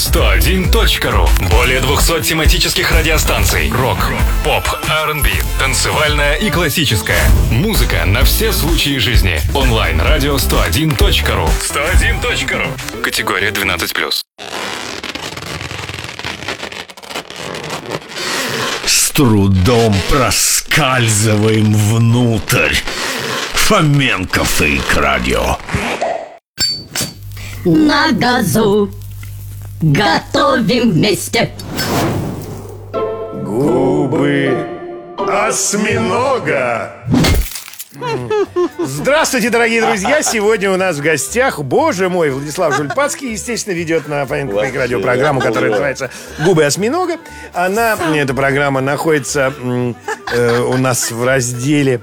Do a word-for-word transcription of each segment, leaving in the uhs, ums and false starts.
сто один точка ру. Более двухсот тематических радиостанций. Рок, поп, ар энд би, танцевальная и классическая. Музыка на все случаи жизни. Онлайн-радио сто один точка ру. сто один точка ру. Категория двенадцать плюс. С трудом проскальзываем внутрь. Фоменко Фейк Радио. На газу готовим вместе. Губы осьминога. Здравствуйте, дорогие друзья! Сегодня у нас в гостях, боже мой, Владислав Жульпацкий, естественно, ведет на Фоменко Фейк Радио программу, которая называется «Губы осьминога». Она, эта программа находится э, у нас в разделе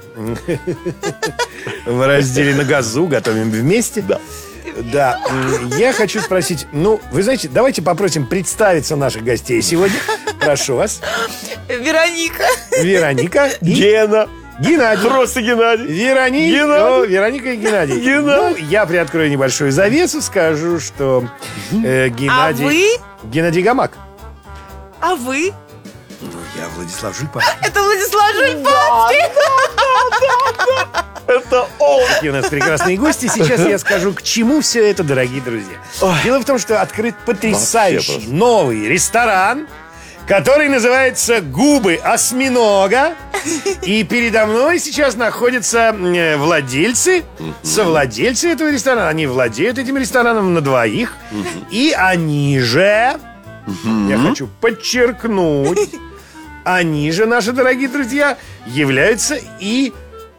в разделе «На газу», готовим вместе. Да. Да, я хочу спросить, ну, вы знаете, давайте попросим представиться наших гостей сегодня. Прошу вас. Вероника. Вероника и Гена. Геннадий. Просто Геннадий. Вероника. Геннадий. О, Вероника и Геннадий. Геннадий. Ну, я приоткрою небольшую завесу, скажу, что э, Геннадий... А вы? Геннадий Гамак. А вы? Ну, я Владислав Жульпацкий. Это Владислав Жульпацкий. Это он. Какие у нас прекрасные гости. Сейчас я скажу, к чему все это, дорогие друзья. Дело в том, что открыт потрясающий новый ресторан, который называется «Губы осьминога». И передо мной сейчас находятся э, владельцы, совладельцы этого ресторана. Они владеют этим рестораном на двоих. И они же, я хочу подчеркнуть, они же, наши дорогие друзья, являются и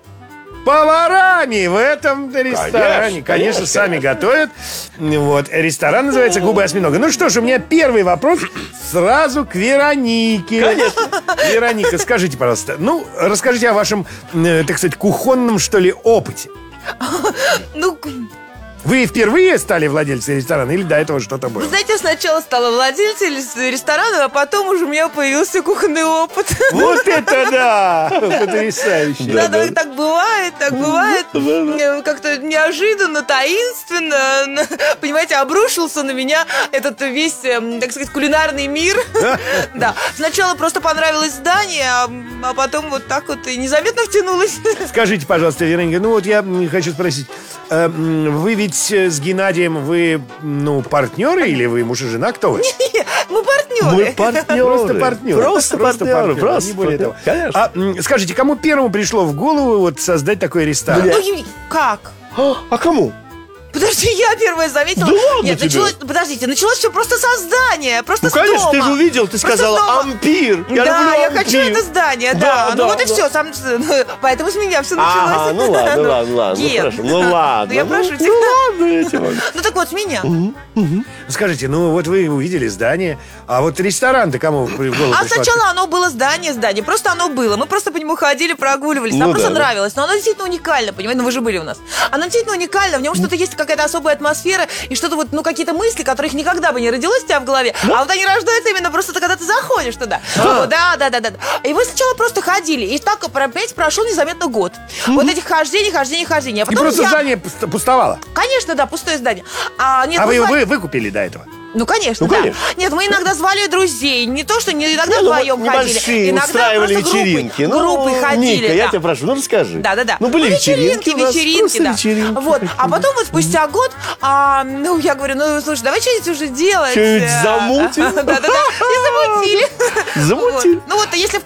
поварами в этом ресторане. Конечно, конечно, сами готовят. Вот. Ресторан называется «Губы осьминога». Ну что ж, у меня первый вопрос сразу к Веронике. Конечно. Вероника, скажите, пожалуйста, ну, расскажите о вашем, э, так сказать, кухонном, что ли, опыте. Ну, Вы впервые стали владельцем ресторана или до этого что-то было? вы знаете, сначала стала владельцем ресторана, а потом уже у меня появился кухонный опыт. Вот это да! Потрясающе. Да, да, так бывает, так бывает. Как-то неожиданно, таинственно, понимаете, обрушился на меня этот весь, так сказать, кулинарный мир. Да. Сначала просто понравилось здание, а потом вот так вот и незаметно втянулась. Скажите, пожалуйста, Вероника, ну вот я хочу спросить, э, вы ведь с Геннадием, вы, ну, партнеры или вы муж и жена? Кто вы? Мы партнеры. Мы партнеры. Просто партнеры. Просто партнеры. Просто не более того. Конечно. А м, скажите, кому первому пришло в голову вот создать такой ресторан? Ну, Евгений, как? А, а кому? Подожди, я первая заметила. Да ладно Нет, тебе. началось, подождите, началось все просто со здания, просто Ну, с конечно, дома. ты же увидел, ты Просто сказала с дома. «Ампир». Я да, люблю я «Ампир». хочу это здание, да. Да, ну да, вот и да. все, сам, ну, поэтому с меня все началось. Ага, ну ладно, ладно, ладно. Ну, Ген, хорошо, ну ладно. ну, я прошу ну, тебя. Ну ладно, я тебя могу. Ну так вот, с меня. Скажите, ну вот вы увидели здание, а вот ресторан-то кому в голову А пришло? сначала оно было здание, здание, просто оно было. Мы просто по нему ходили, прогуливались, нам Ну просто да, да. нравилось. Но оно действительно уникально, понимаете, ну вы же были у нас. Оно действительно уникально, в нем что-то есть, какая-то особая атмосфера и что-то вот, ну какие-то мысли, которых никогда бы не родилось у тебя в голове, а вот они рождаются именно просто когда ты заходишь туда. Вот, да, да, да, да. И мы сначала просто ходили, и так, опять прошел незаметно год. Вот этих хождений, хождений, хождений. А И потом просто я- здание пуст- пустовало. Конечно, да, пустое здание. А, нет, А мы вы, звали- вы выкупили до этого? Ну, конечно, Ну, да. конечно. Нет, мы иногда звали друзей. Не то, что не иногда Не, ну, вдвоем вот ходили. небольшие Иногда устраивали просто группой- вечеринки. Группой Ну, ходили, Ника, я да. тебя прошу, ну расскажи. Да, да, да. Ну, были вечеринки у нас, вечеринки, просто да. вечеринки. Вот. А потом вот спустя год, а, ну, я говорю, ну, слушай, давай что-нибудь уже делать. Что-нибудь А, замутим? Да, да, да. И замутили. Замутили. Вот. Ну, вот, если